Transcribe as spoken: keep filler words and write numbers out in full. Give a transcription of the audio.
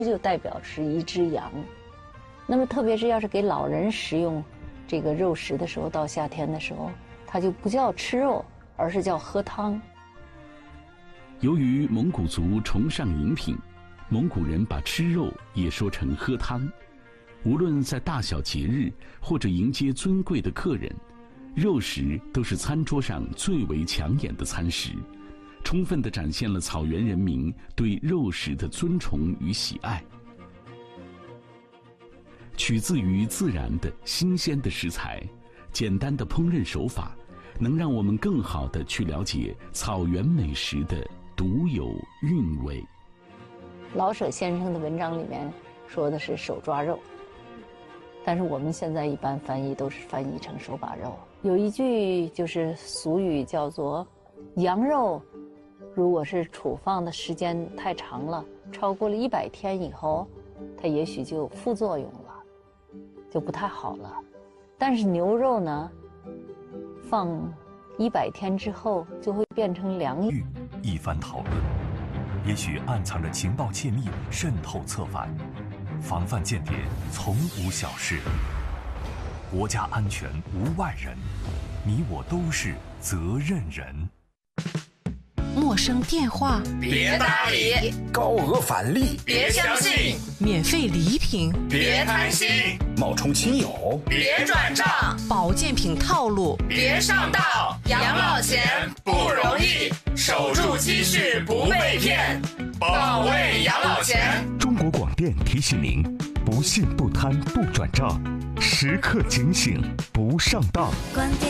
就代表是一只羊。那么特别是要是给老人食用这个肉食的时候，到夏天的时候，它就不叫吃肉，而是叫喝汤。 由于蒙古族崇尚饮品，蒙古人把吃肉也说成喝汤。无论在大小节日或者迎接尊贵的客人，肉食都是餐桌上最为抢眼的餐食，充分地展现了草原人民对肉食的尊崇与喜爱。取自于自然的新鲜的食材，简单的烹饪手法，能让我们更好地去了解草原美食的独有韵味。 老舍先生的文章里面说的是手抓肉，但是我们现在一般翻译都是翻译成手把肉。有一句就是俗语叫做羊肉如果是储放的时间太长了，超过了一百天以后，它也许就有副作用了，就不太好了。但是牛肉呢，放一百天之后就会变成良药。 一番讨论，也许暗藏着情报窃密渗透策反，防范间谍从无小事。国家安全无外人，你我都是责任人。 陌生电话别搭理， 高额返利别相信， 免费礼品别贪心， 冒充亲友别转账， 保健品套路别上当。养老钱不容易，守住积蓄不被骗，保卫养老钱。 中国广电提醒您：不信不贪不转账，时刻警醒不上当。 广电